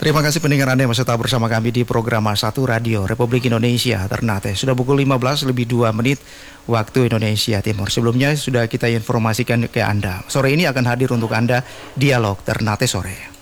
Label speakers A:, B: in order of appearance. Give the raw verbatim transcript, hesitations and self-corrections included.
A: Terima kasih pendengar Anda yang masih tetap bersama kami di program satu Radio Republik Indonesia Ternate. Sudah pukul lima belas lebih dua menit waktu Indonesia Timur. Sebelumnya sudah kita informasikan ke Anda. Sore ini akan hadir untuk Anda Dialog Ternate Sore.